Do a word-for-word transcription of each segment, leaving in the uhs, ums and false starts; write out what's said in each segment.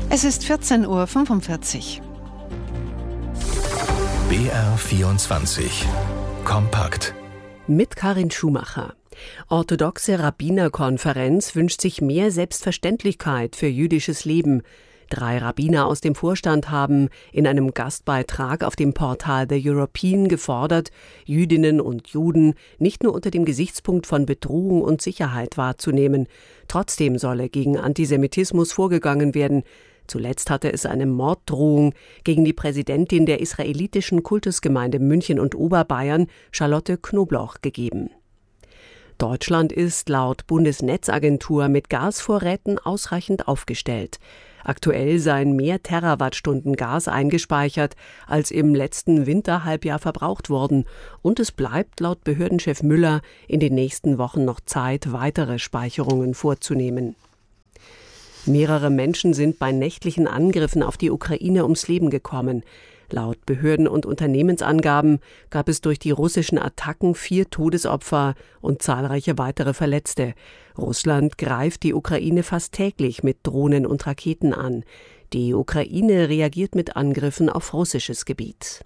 Es ist vierzehn Uhr fünfundvierzig. B R vierundzwanzig. Kompakt. Mit Karin Schumacher. Orthodoxe Rabbinerkonferenz wünscht sich mehr Selbstverständlichkeit für jüdisches Leben. Drei Rabbiner aus dem Vorstand haben in einem Gastbeitrag auf dem Portal The European gefordert, Jüdinnen und Juden nicht nur unter dem Gesichtspunkt von Bedrohung und Sicherheit wahrzunehmen. Trotzdem solle gegen Antisemitismus vorgegangen werden. Zuletzt hatte es eine Morddrohung gegen die Präsidentin der israelitischen Kultusgemeinde München und Oberbayern, Charlotte Knobloch, gegeben. Deutschland ist laut Bundesnetzagentur mit Gasvorräten ausreichend aufgestellt. Aktuell seien mehr Terawattstunden Gas eingespeichert, als im letzten Winterhalbjahr verbraucht wurden. Und es bleibt laut Behördenchef Müller in den nächsten Wochen noch Zeit, weitere Speicherungen vorzunehmen. Mehrere Menschen sind bei nächtlichen Angriffen auf die Ukraine ums Leben gekommen. Laut Behörden- und Unternehmensangaben gab es durch die russischen Attacken vier Todesopfer und zahlreiche weitere Verletzte. Russland greift die Ukraine fast täglich mit Drohnen und Raketen an. Die Ukraine reagiert mit Angriffen auf russisches Gebiet.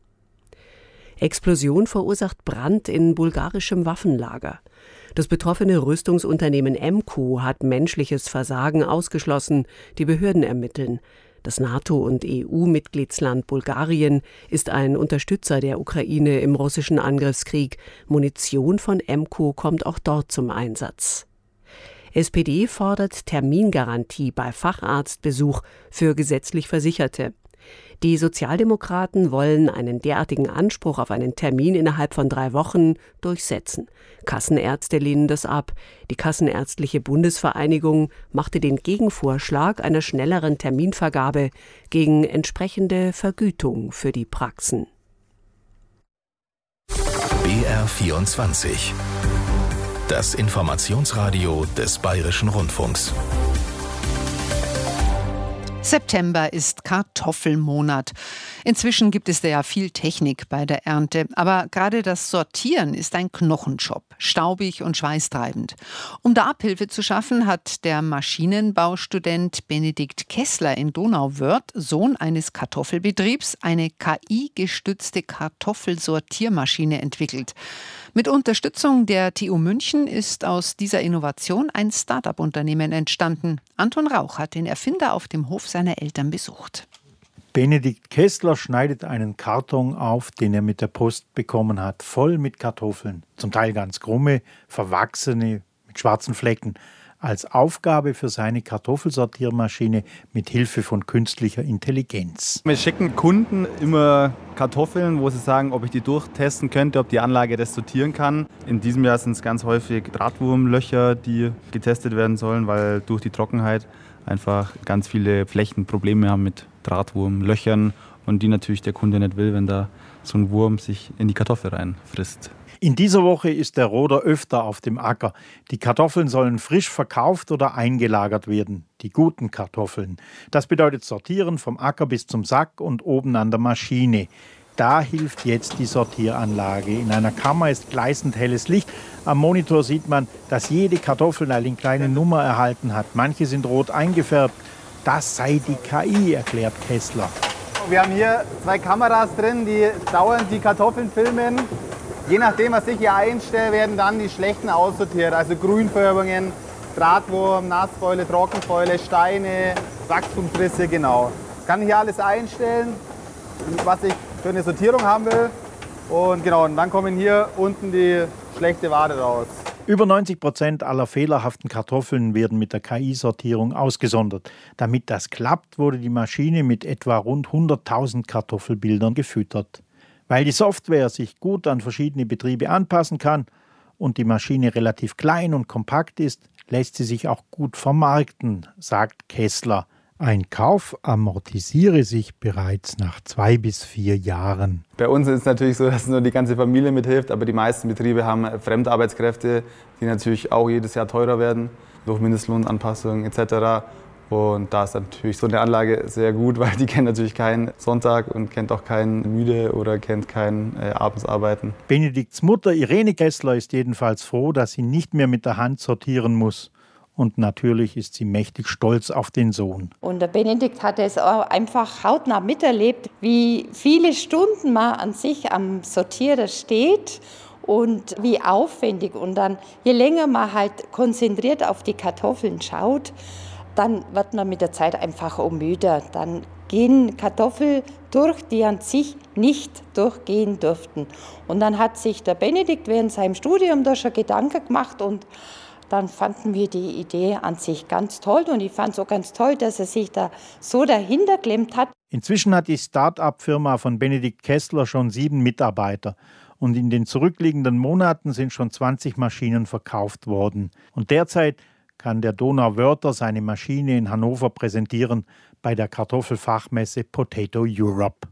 Explosion verursacht Brand in bulgarischem Waffenlager. Das betroffene Rüstungsunternehmen Emco hat menschliches Versagen ausgeschlossen. Die Behörden ermitteln. Das NATO- und E U-Mitgliedsland Bulgarien ist ein Unterstützer der Ukraine im russischen Angriffskrieg. Munition von Emco kommt auch dort zum Einsatz. S P D fordert Termingarantie bei Facharztbesuch für gesetzlich Versicherte. Die Sozialdemokraten wollen einen derartigen Anspruch auf einen Termin innerhalb von drei Wochen durchsetzen. Kassenärzte lehnen das ab. Die Kassenärztliche Bundesvereinigung machte den Gegenvorschlag einer schnelleren Terminvergabe gegen entsprechende Vergütung für die Praxen. B R vierundzwanzig. Das Informationsradio des Bayerischen Rundfunks. September ist Kartoffelmonat. Inzwischen gibt es da ja viel Technik bei der Ernte, aber gerade das Sortieren ist ein Knochenjob, staubig und schweißtreibend. Um da Abhilfe zu schaffen, hat der Maschinenbaustudent Benedikt Kessler in Donauwörth, Sohn eines Kartoffelbetriebs, eine K I-gestützte Kartoffelsortiermaschine entwickelt. Mit Unterstützung der T U München ist aus dieser Innovation ein Start-up-Unternehmen entstanden. Anton Rauch hat den Erfinder auf dem Hof seiner Eltern besucht. Benedikt Kessler schneidet einen Karton auf, den er mit der Post bekommen hat, voll mit Kartoffeln, zum Teil ganz krumme, verwachsene, mit schwarzen Flecken, als Aufgabe für seine Kartoffelsortiermaschine mit Hilfe von künstlicher Intelligenz. Wir schicken Kunden immer Kartoffeln, wo sie sagen, ob ich die durchtesten könnte, ob die Anlage das sortieren kann. In diesem Jahr sind es ganz häufig Drahtwurmlöcher, die getestet werden sollen, weil durch die Trockenheit einfach ganz viele Flächen Probleme haben mit Drahtwurmlöchern und die natürlich der Kunde nicht will, wenn da so ein Wurm sich in die Kartoffel reinfrisst. In dieser Woche ist der Roder öfter auf dem Acker. Die Kartoffeln sollen frisch verkauft oder eingelagert werden. Die guten Kartoffeln. Das bedeutet sortieren vom Acker bis zum Sack und oben an der Maschine. Da hilft jetzt die Sortieranlage. In einer Kammer ist gleißend helles Licht. Am Monitor sieht man, dass jede Kartoffel eine kleine Nummer erhalten hat. Manche sind rot eingefärbt. Das sei die K I, erklärt Kessler. Wir haben hier zwei Kameras drin, die dauernd die Kartoffeln filmen. Je nachdem, was ich hier einstelle, werden dann die schlechten aussortiert. Also Grünfärbungen, Drahtwurm, Nassfäule, Trockenfäule, Steine, Wachstumsrisse, genau. Ich kann hier alles einstellen, was ich für eine Sortierung haben will. Und genau, und dann kommen hier unten die schlechte Ware raus. Über neunzig Prozent aller fehlerhaften Kartoffeln werden mit der K I-Sortierung ausgesondert. Damit das klappt, wurde die Maschine mit etwa rund hunderttausend Kartoffelbildern gefüttert. Weil die Software sich gut an verschiedene Betriebe anpassen kann und die Maschine relativ klein und kompakt ist, lässt sie sich auch gut vermarkten, sagt Kessler. Ein Kauf amortisiere sich bereits nach zwei bis vier Jahren. Bei uns ist es natürlich so, dass nur die ganze Familie mithilft, aber die meisten Betriebe haben Fremdarbeitskräfte, die natürlich auch jedes Jahr teurer werden, durch Mindestlohnanpassungen et cetera. Und da ist natürlich so eine Anlage sehr gut, weil die kennt natürlich keinen Sonntag und kennt auch keinen Müde oder kennt kein äh, Abendsarbeiten. Benedikts Mutter Irene Kessler ist jedenfalls froh, dass sie nicht mehr mit der Hand sortieren muss. Und natürlich ist sie mächtig stolz auf den Sohn. Und der Benedikt hat es auch einfach hautnah miterlebt, wie viele Stunden man an sich am Sortierer steht und wie aufwendig. Und dann, je länger man halt konzentriert auf die Kartoffeln schaut, dann wird man mit der Zeit einfach auch müder. Dann gehen Kartoffeln durch, die an sich nicht durchgehen dürften. Und dann hat sich der Benedikt während seinem Studium da schon Gedanken gemacht und dann fanden wir die Idee an sich ganz toll und ich fand es auch ganz toll, dass er sich da so dahinter geklemmt hat. Inzwischen hat die Start-up-Firma von Benedikt Kessler schon sieben Mitarbeiter und in den zurückliegenden Monaten sind schon zwanzig Maschinen verkauft worden. Und derzeit kann der Donauwörther seine Maschine in Hannover präsentieren bei der Kartoffelfachmesse Potato Europe.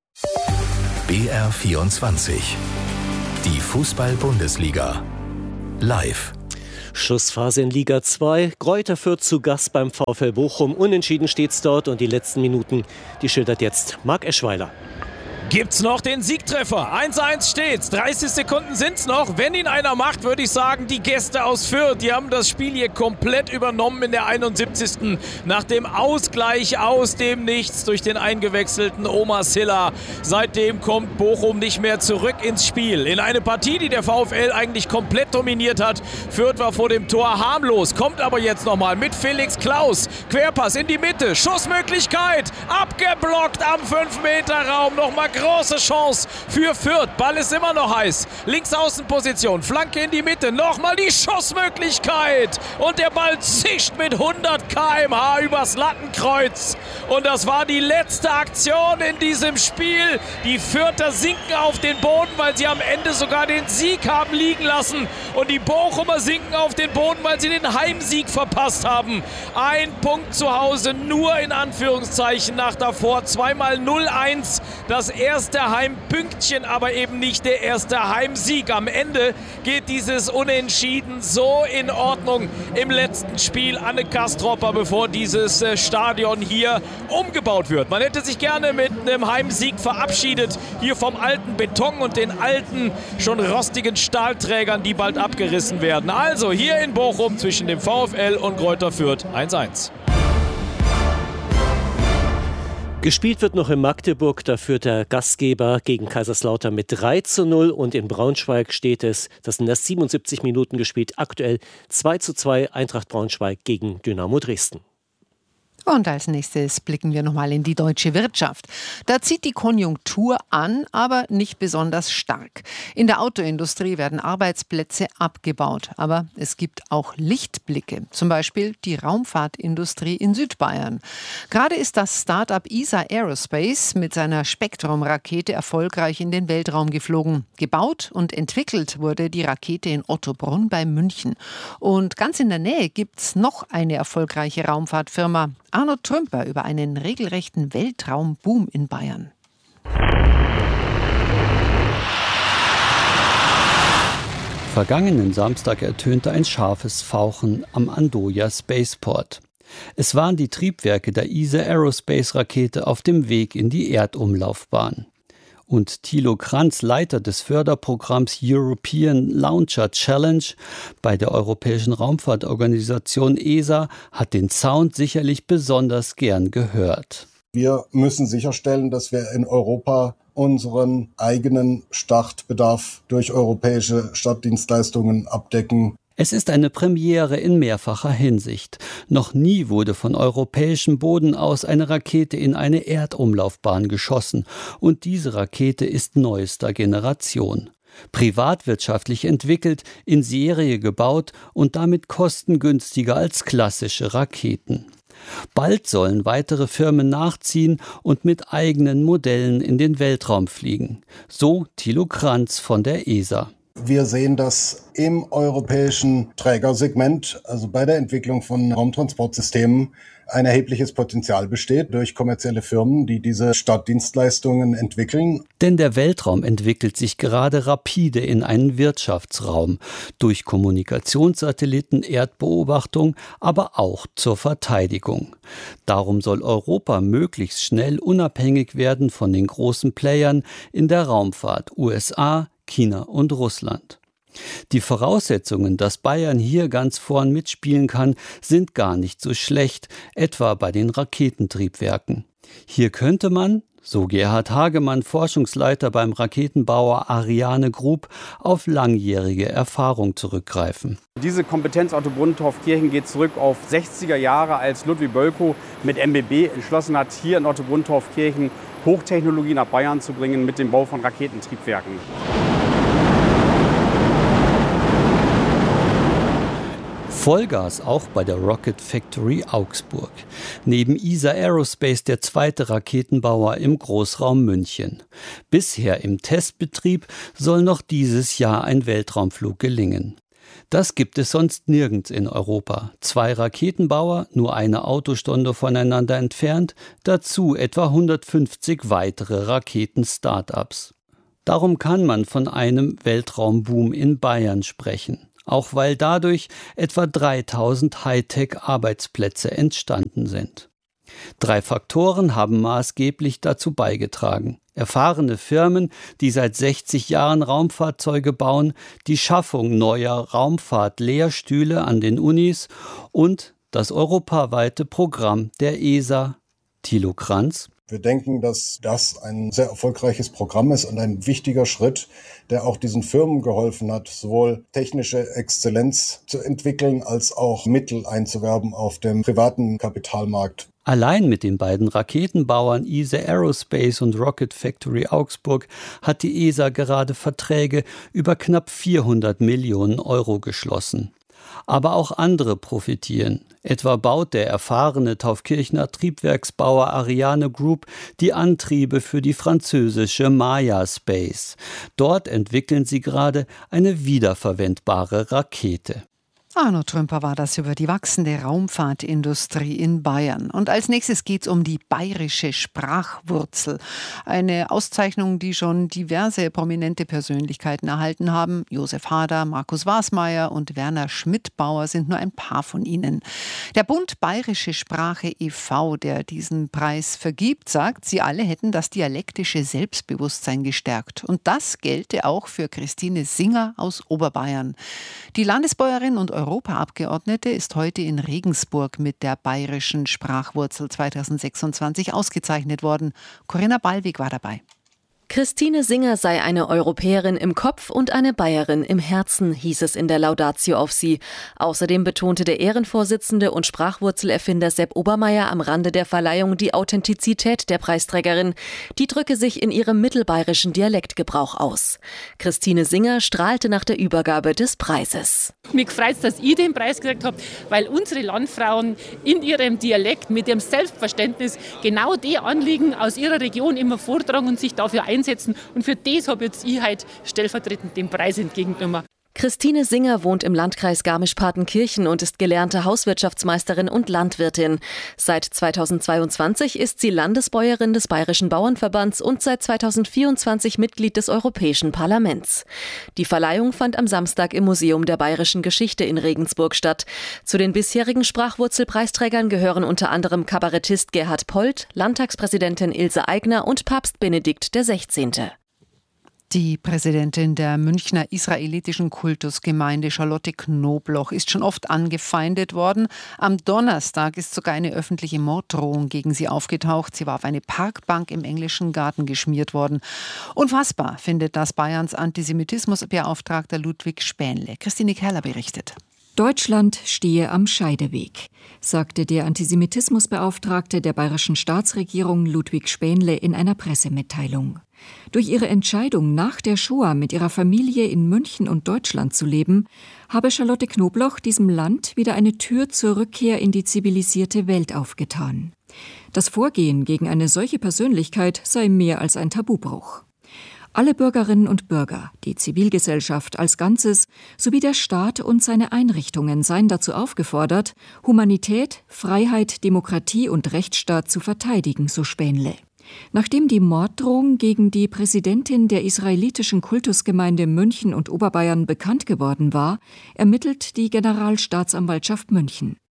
B R vierundzwanzig. Die Fußball-Bundesliga. Live. Schlussphase in Liga zwei. Greuther Fürth zu Gast beim VfL Bochum. Unentschieden steht's dort und die letzten Minuten, die schildert jetzt Marc Eschweiler. Gibt's noch den Siegtreffer? eins zu eins steht's. dreißig Sekunden sind's noch. Wenn ihn einer macht, würde ich sagen, die Gäste aus Fürth. Die haben das Spiel hier komplett übernommen in der einundsiebzigsten Nach dem Ausgleich aus dem Nichts durch den eingewechselten Omar Silla. Seitdem kommt Bochum nicht mehr zurück ins Spiel. In eine Partie, die der VfL eigentlich komplett dominiert hat. Fürth war vor dem Tor harmlos, kommt aber jetzt nochmal mit Felix Klaus. Querpass in die Mitte, Schussmöglichkeit, abgeblockt am fünf Meter Raum. Nochmal große Chance für Fürth. Ball ist immer noch heiß. Linksaußenposition, Flanke in die Mitte. Nochmal die Schussmöglichkeit. Und der Ball zischt mit hundert Kilometer pro Stunde übers Lattenkreuz. Und das war die letzte Aktion in diesem Spiel. Die Fürther sinken auf den Boden, weil sie am Ende sogar den Sieg haben liegen lassen. Und die Bochumer sinken auf den Boden, weil sie den Heimsieg verpasst haben. Ein Punkt zu Hause, nur in Anführungszeichen nach davor. Zweimal null eins. Das erste Heimpünktchen, aber eben nicht der erste Heimsieg. Am Ende geht dieses Unentschieden so in Ordnung im letzten Spiel. Anne Kastropper, bevor dieses Stadion hier umgebaut wird. Man hätte sich gerne mit einem Heimsieg verabschiedet. Hier vom alten Beton und den alten, schon rostigen Stahlträgern, die bald abgerissen werden. Also hier in Bochum zwischen dem VfL und Greuther Fürth eins zu eins. Gespielt wird noch in Magdeburg, da führt der Gastgeber gegen Kaiserslautern mit drei zu null und in Braunschweig steht es, das sind erst siebenundsiebzig Minuten gespielt, aktuell zwei zu zwei Eintracht Braunschweig gegen Dynamo Dresden. Und als nächstes blicken wir nochmal in die deutsche Wirtschaft. Da zieht die Konjunktur an, aber nicht besonders stark. In der Autoindustrie werden Arbeitsplätze abgebaut. Aber es gibt auch Lichtblicke, zum Beispiel die Raumfahrtindustrie in Südbayern. Gerade ist das Start-up E S A Aerospace mit seiner Spektrum-Rakete erfolgreich in den Weltraum geflogen. Gebaut und entwickelt wurde die Rakete in Ottobrunn bei München. Und ganz in der Nähe gibt es noch eine erfolgreiche Raumfahrtfirma. Arno Trümper über einen regelrechten Weltraumboom in Bayern. Vergangenen Samstag ertönte ein scharfes Fauchen am Andoya Spaceport. Es waren die Triebwerke der E S A Aerospace Rakete auf dem Weg in die Erdumlaufbahn. Und Thilo Kranz, Leiter des Förderprogramms European Launcher Challenge bei der Europäischen Raumfahrtorganisation E S A, hat den Sound sicherlich besonders gern gehört. Wir müssen sicherstellen, dass wir in Europa unseren eigenen Startbedarf durch europäische Startdienstleistungen abdecken. Es ist eine Premiere in mehrfacher Hinsicht. Noch nie wurde von europäischem Boden aus eine Rakete in eine Erdumlaufbahn geschossen. Und diese Rakete ist neuester Generation. Privatwirtschaftlich entwickelt, in Serie gebaut und damit kostengünstiger als klassische Raketen. Bald sollen weitere Firmen nachziehen und mit eigenen Modellen in den Weltraum fliegen. So Thilo Kranz von der E S A. Wir sehen, dass im europäischen Trägersegment, also bei der Entwicklung von Raumtransportsystemen, ein erhebliches Potenzial besteht durch kommerzielle Firmen, die diese Startdienstleistungen entwickeln. Denn der Weltraum entwickelt sich gerade rapide in einen Wirtschaftsraum, durch Kommunikationssatelliten, Erdbeobachtung, aber auch zur Verteidigung. Darum soll Europa möglichst schnell unabhängig werden von den großen Playern in der Raumfahrt U S A, China und Russland. Die Voraussetzungen, dass Bayern hier ganz vorn mitspielen kann, sind gar nicht so schlecht, etwa bei den Raketentriebwerken. Hier könnte man, so Gerhard Hagemann, Forschungsleiter beim Raketenbauer Ariane Group, auf langjährige Erfahrung zurückgreifen. Diese Kompetenz Ottobrunn-Taufkirchen geht zurück auf sechziger Jahre, als Ludwig Bölkow mit M B B entschlossen hat, hier in Ottobrunn-Taufkirchen Hochtechnologie nach Bayern zu bringen mit dem Bau von Raketentriebwerken. Vollgas auch bei der Rocket Factory Augsburg. Neben E S A Aerospace der zweite Raketenbauer im Großraum München. Bisher im Testbetrieb soll noch dieses Jahr ein Weltraumflug gelingen. Das gibt es sonst nirgends in Europa. Zwei Raketenbauer, nur eine Autostunde voneinander entfernt, dazu etwa hundertfünfzig weitere Raketen-Startups. Darum kann man von einem Weltraumboom in Bayern sprechen. Auch weil dadurch etwa dreitausend Hightech-Arbeitsplätze entstanden sind. Drei Faktoren haben maßgeblich dazu beigetragen. Erfahrene Firmen, die seit sechzig Jahren Raumfahrzeuge bauen, die Schaffung neuer Raumfahrt-Lehrstühle an den Unis und das europaweite Programm der E S A. Thilo Kranz. Wir denken, dass das ein sehr erfolgreiches Programm ist und ein wichtiger Schritt, der auch diesen Firmen geholfen hat, sowohl technische Exzellenz zu entwickeln, als auch Mittel einzuwerben auf dem privaten Kapitalmarkt. Allein mit den beiden Raketenbauern E S A Aerospace und Rocket Factory Augsburg hat die E S A gerade Verträge über knapp vierhundert Millionen Euro geschlossen. Aber auch andere profitieren. Etwa baut der erfahrene Taufkirchner Triebwerksbauer Ariane Group die Antriebe für die französische Maya Space. Dort entwickeln sie gerade eine wiederverwendbare Rakete. Arno Trümper war das über die wachsende Raumfahrtindustrie in Bayern. Und als nächstes geht es um die bayerische Sprachwurzel. Eine Auszeichnung, die schon diverse prominente Persönlichkeiten erhalten haben. Josef Hader, Markus Wasmeier und Werner Schmidbauer sind nur ein paar von ihnen. Der Bund Bayerische Sprache e V, der diesen Preis vergibt, sagt, sie alle hätten das dialektische Selbstbewusstsein gestärkt. Und das gelte auch für Christine Singer aus Oberbayern. Die Landesbäuerin und Europaabgeordnete ist heute in Regensburg mit der bayerischen Sprachwurzel zweitausendsechsundzwanzig ausgezeichnet worden. Corinna Ballweg war dabei. Christine Singer sei eine Europäerin im Kopf und eine Bayerin im Herzen, hieß es in der Laudatio auf sie. Außerdem betonte der Ehrenvorsitzende und Sprachwurzelerfinder Sepp Obermeier am Rande der Verleihung die Authentizität der Preisträgerin. Die drücke sich in ihrem mittelbayerischen Dialektgebrauch aus. Christine Singer strahlte nach der Übergabe des Preises. Mich freut es, dass ich den Preis gekriegt habe, weil unsere Landfrauen in ihrem Dialekt mit dem Selbstverständnis genau die Anliegen aus ihrer Region immer vortragen und sich dafür einsetzen. Und für das habe jetzt ich heute stellvertretend den Preis entgegengenommen. Christine Singer wohnt im Landkreis Garmisch-Partenkirchen und ist gelernte Hauswirtschaftsmeisterin und Landwirtin. Seit zweitausendzweiundzwanzig ist sie Landesbäuerin des Bayerischen Bauernverbands und seit zweitausendvierundzwanzig Mitglied des Europäischen Parlaments. Die Verleihung fand am Samstag im Museum der Bayerischen Geschichte in Regensburg statt. Zu den bisherigen Sprachwurzelpreisträgern gehören unter anderem Kabarettist Gerhard Polt, Landtagspräsidentin Ilse Aigner und Papst Benedikt der Sechzehnte. Die Präsidentin der Münchner israelitischen Kultusgemeinde Charlotte Knobloch ist schon oft angefeindet worden. Am Donnerstag ist sogar eine öffentliche Morddrohung gegen sie aufgetaucht. Sie war auf eine Parkbank im englischen Garten geschmiert worden. Unfassbar, findet das Bayerns Antisemitismusbeauftragter Ludwig Spähnle. Christine Kerler berichtet. Deutschland stehe am Scheideweg, sagte der Antisemitismusbeauftragte der bayerischen Staatsregierung Ludwig Spähnle in einer Pressemitteilung. Durch ihre Entscheidung, nach der Shoah mit ihrer Familie in München und Deutschland zu leben, habe Charlotte Knobloch diesem Land wieder eine Tür zur Rückkehr in die zivilisierte Welt aufgetan. Das Vorgehen gegen eine solche Persönlichkeit sei mehr als ein Tabubruch. Alle Bürgerinnen und Bürger, die Zivilgesellschaft als Ganzes sowie der Staat und seine Einrichtungen seien dazu aufgefordert, Humanität, Freiheit, Demokratie und Rechtsstaat zu verteidigen, so Spähnle. Nachdem die Morddrohung gegen die Präsidentin der israelitischen Kultusgemeinde München und Oberbayern bekannt geworden war, ermittelt die Generalstaatsanwaltschaft München.